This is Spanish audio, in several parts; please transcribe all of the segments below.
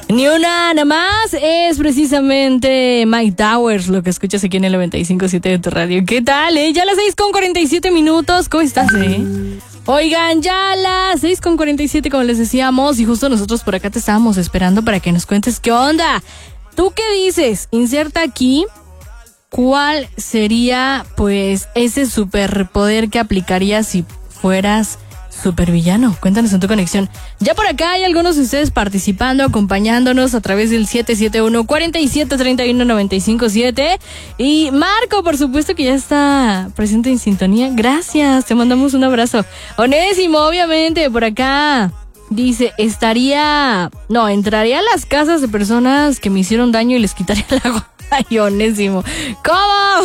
Ni una nada más, es precisamente Mike Towers lo que escuchas aquí en el 95.7 de tu radio. ¿Qué tal, Ya las 6:47, ¿cómo estás, Oigan, ya las 6:47, como les decíamos, y justo nosotros por acá te estábamos esperando para que nos cuentes qué onda. ¿Tú qué dices? Inserta aquí cuál sería, pues, ese superpoder que aplicarías si fueras supervillano. Cuéntanos en tu conexión. Ya por acá hay algunos de ustedes participando, acompañándonos a través del 771-4731-957. Y Marco, por supuesto que ya está presente en sintonía. Gracias, te mandamos un abrazo. Onésimo, obviamente, por acá dice, entraría a las casas de personas que me hicieron daño y les quitaría el agua. Ay, Onésimo, ¿cómo?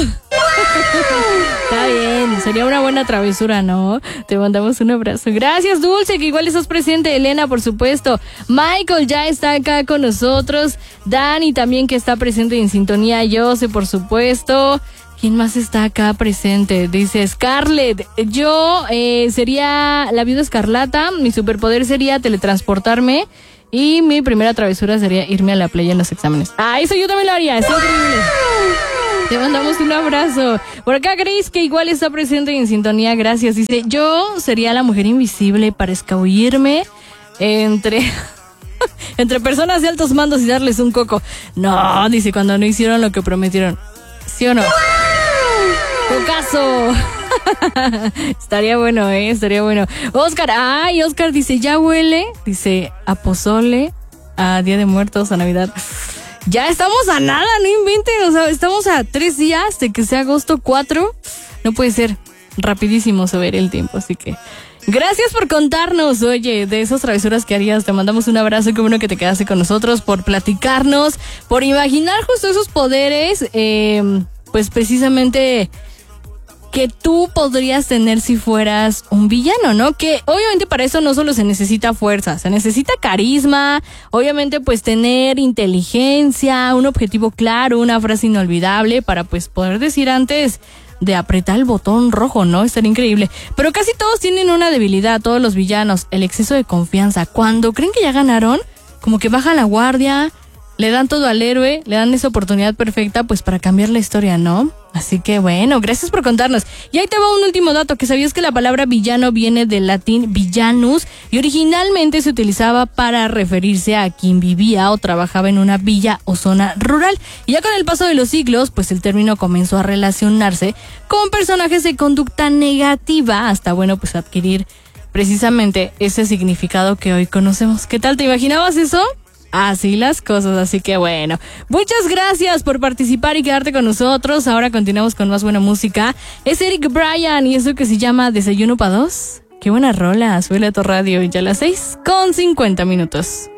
Está bien, sería una buena travesura, ¿no? Te mandamos un abrazo. Gracias, Dulce, que igual estás presente. Elena, por supuesto. Michael ya está acá con nosotros. Dani también, que está presente en sintonía. Jose, por supuesto. ¿Quién más está acá presente? Dice Scarlett. Yo sería la viuda escarlata. Mi superpoder sería teletransportarme. Y mi primera travesura sería irme a la playa en los exámenes. Eso yo también lo haría, es increíble. Te mandamos un abrazo. Por acá Grace, que igual está presente en sintonía, gracias. Dice, yo sería la mujer invisible para escabullirme entre personas de altos mandos y darles un coco. No, dice, cuando no hicieron lo que prometieron. ¿Sí o no? ¡Cocazo! Estaría bueno, estaría bueno. Oscar dice, ya huele, dice, a pozole, a Día de Muertos, a Navidad. Ya estamos a nada, no inventen, o sea, estamos a 3 días de que sea agosto 4. No puede ser, rapidísimo se ver el tiempo, así que gracias por contarnos, oye, de esas travesuras que harías. Te mandamos un abrazo, qué bueno que te quedaste con nosotros, por platicarnos, por imaginar justo esos poderes, pues precisamente que tú podrías tener si fueras un villano, ¿no? Que obviamente para eso no solo se necesita fuerza, se necesita carisma, obviamente pues tener inteligencia, un objetivo claro, una frase inolvidable para pues poder decir antes de apretar el botón rojo, ¿no? Estaría increíble. Pero casi todos tienen una debilidad, todos los villanos, el exceso de confianza. Cuando creen que ya ganaron, como que bajan la guardia, le dan todo al héroe, le dan esa oportunidad perfecta pues para cambiar la historia, ¿no? Así que bueno, gracias por contarnos. Y ahí te va un último dato, que sabías que la palabra villano viene del latín villanus y originalmente se utilizaba para referirse a quien vivía o trabajaba en una villa o zona rural. Y ya con el paso de los siglos, pues el término comenzó a relacionarse con personajes de conducta negativa hasta, bueno, pues adquirir precisamente ese significado que hoy conocemos. ¿Qué tal? ¿Te imaginabas eso? Así las cosas, así que bueno. Muchas gracias por participar y quedarte con nosotros. Ahora continuamos con más buena música. Es Eric Bryan y eso que se llama Desayuno para 2. Qué buena rola, suele a tu radio. Ya a las 6:50.